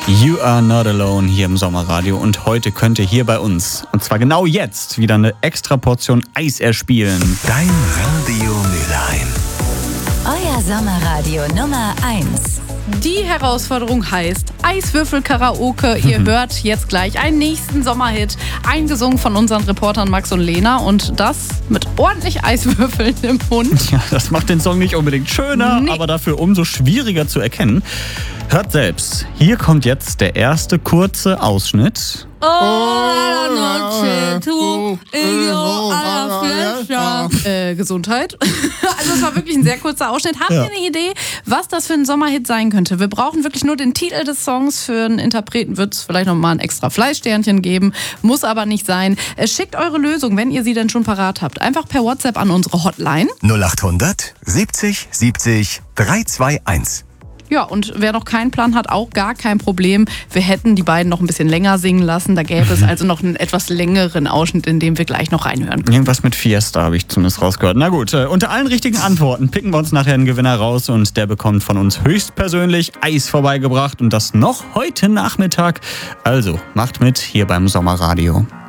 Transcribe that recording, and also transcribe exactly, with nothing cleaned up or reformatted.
You are not alone hier im Sommerradio und heute könnt ihr hier bei uns, und zwar genau jetzt, wieder eine extra Portion Eis erspielen. Dein Radio Mülheim. Euer Sommerradio Nummer eins. Die Herausforderung heißt Eiswürfel-Karaoke. Ihr hört jetzt gleich einen nächsten Sommerhit, eingesungen von unseren Reportern Max und Lena, und das mit ordentlich Eiswürfeln im Mund. Ja, das macht den Song nicht unbedingt schöner, Nee. aber dafür umso schwieriger zu erkennen. Hört selbst, hier kommt jetzt der erste kurze Ausschnitt. Äh, Gesundheit. Also es war wirklich ein sehr kurzer Ausschnitt. Habt ihr Ja. eine Idee, was das für ein Sommerhit sein könnte? Wir brauchen wirklich nur den Titel des Songs. Für einen Interpreten wird es vielleicht noch mal ein extra Fleißsternchen geben. Muss aber nicht sein. Äh, Schickt eure Lösung, wenn ihr sie denn schon parat habt, einfach per WhatsApp an unsere Hotline. null acht hundert siebzig siebzig dreihunderteinundzwanzig. Ja, und wer noch keinen Plan hat, auch gar kein Problem. Wir hätten die beiden noch ein bisschen länger singen lassen. Da gäbe es also noch einen etwas längeren Ausschnitt, in dem wir gleich noch reinhören können. Irgendwas mit Fiesta habe ich zumindest rausgehört. Na gut, äh, unter allen richtigen Antworten picken wir uns nachher einen Gewinner raus und der bekommt von uns höchstpersönlich Eis vorbeigebracht und das noch heute Nachmittag. Also, macht mit hier beim Sommerradio.